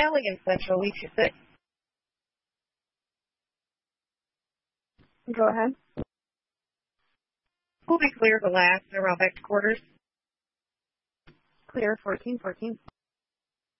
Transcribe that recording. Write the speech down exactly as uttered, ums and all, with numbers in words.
Valley and Central, we two six. Go ahead. We'll be clear to last around back to quarters. Clear, fourteen fourteen.